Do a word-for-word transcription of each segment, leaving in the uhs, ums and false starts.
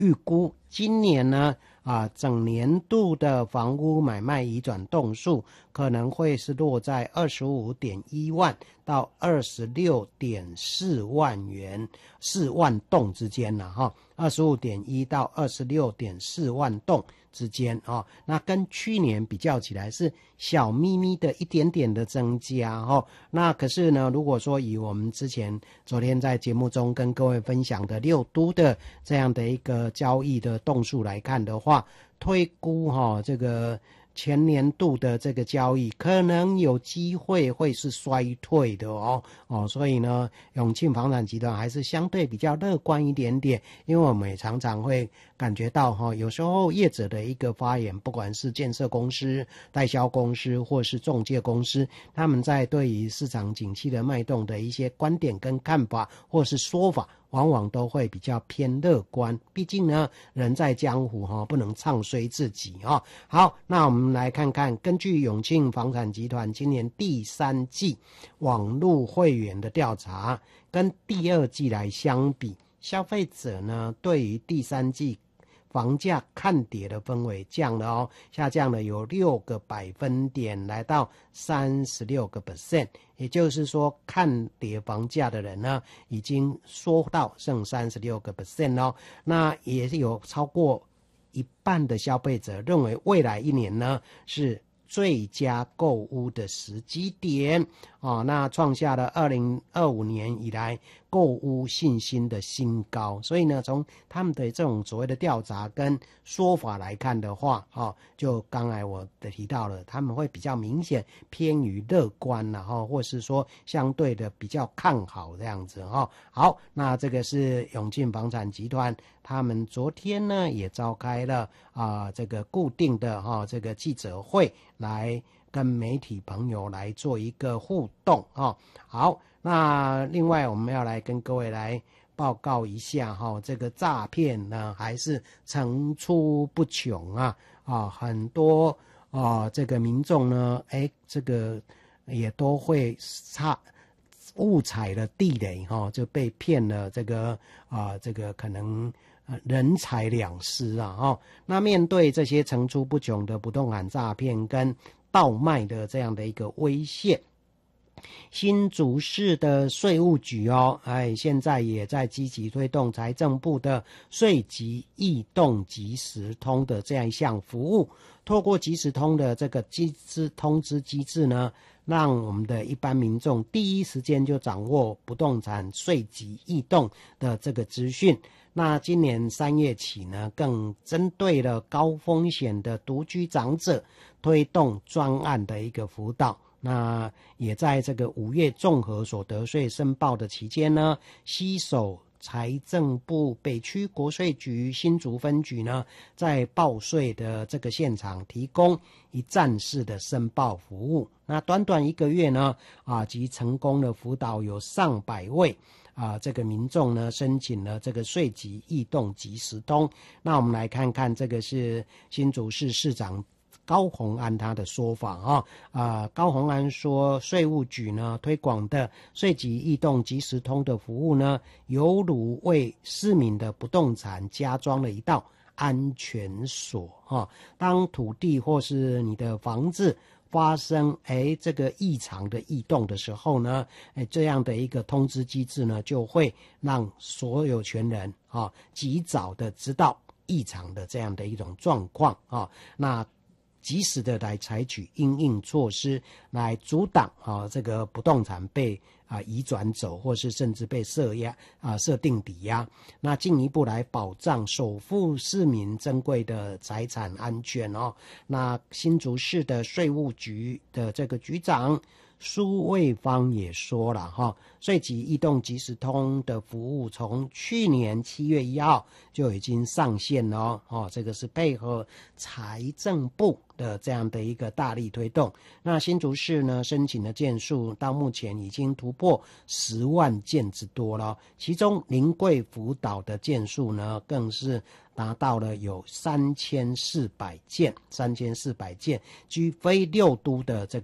预估今年呢啊，整年度的房屋买卖移转栋数可能会是落在 二十五点一万到 二十六点四万元四万栋之间啦哈 ,二十五点一 到 二十六点四万栋之间哦，那跟去年比较起来是小咪咪的一点点的增加哦。那可是呢，如果说以我们之前昨天在节目中跟各位分享的六都的这样的一个交易的栋数来看的话，推估哈、哦、这个前年度的这个交易可能有机会会是衰退的哦哦，所以呢，永庆房产集团还是相对比较乐观一点点，因为我们也常常会感觉到哈、哦，有时候业者的一个发言，不管是建设公司、代销公司或是仲介公司，他们在对于市场景气的脉动的一些观点跟看法或是说法，往往都会比较偏乐观，毕竟呢，人在江湖哈、哦，不能唱衰自己哈、哦。好，那我们来看看，根据永庆房产集团今年第三季网络会员的调查，跟第二季来相比，消费者呢对于第三季房价看跌的氛围降了哦，下降了有六个百分点，来到三十六个 percent， 也就是说看跌房价的人呢已经缩到剩三十六个 percent 哦，那也是有超过一半的消费者认为未来一年呢是最佳购屋的时机点哦，那创下了二零二五年以来购屋信心的新高。所以呢，从他们的这种所谓的调查跟说法来看的话，哦，就刚才我的提到了，他们会比较明显偏于乐观啦，哈，或是说相对的比较看好这样子哈。好，那这个是永庆房产集团，他们昨天呢也召开了啊、呃、这个固定的哈、哦、这个记者会，来跟媒体朋友来做一个互动哦。好，那另外我们要来跟各位来报告一下哈、哦，这个诈骗呢还是层出不穷啊啊，很多啊这个民众呢，哎，这个也都会差误踩了地雷哈、哦，就被骗了这个啊这个可能。人财两失啊！哈，那面对这些层出不穷的不动产诈骗跟倒卖的这样的一个威胁，新竹市的税务局哦，哎，现在也在积极推动财政部的税籍异动即时通的这样一项服务。透过即时通的这个机制通知机制呢，让我们的一般民众第一时间就掌握不动产税籍异动的这个资讯。那今年三月起呢，更针对了高风险的独居长者，推动专案的一个辅导。那也在这个五月综合所得税申报的期间呢，携手财政部北区国税局新竹分局呢，在报税的这个现场提供一站式的申报服务。那短短一个月呢，啊，及成功的辅导有上百位啊，这个民众呢申请了这个税籍异动即时通。那我们来看看，这个是新竹市市长高虹安他的说法啊、呃，高虹安说，税务局呢推广的税籍异动即时通的服务呢，犹如为市民的不动产加装了一道安全锁啊。当土地或是你的房子发生哎这个异常的异动的时候呢，哎这样的一个通知机制呢，就会让所有权人啊及早的知道异常的这样的一种状况啊，那及时的来采取因应措施，来阻挡啊这个不动产被啊移转走，或是甚至被设押啊设定抵押，那进一步来保障守护市民珍贵的财产安全哦。那新竹市的税务局的这个局长苏卫芳也说了哈，税籍异动即时通的服务从去年七月一号就已经上线了哦，哦，这个是配合财政部的这样的一个大力推动。那新竹市呢申请的件数到目前已经突破十万件之多了，其中临柜辅导的件数呢更是达到了有三千四百件，三千四百件，居非六都的这个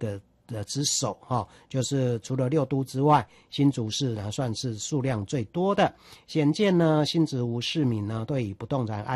的之首哈、哦，就是除了六都之外，新竹市呢算是数量最多的。显见呢，新竹市民呢对于不动产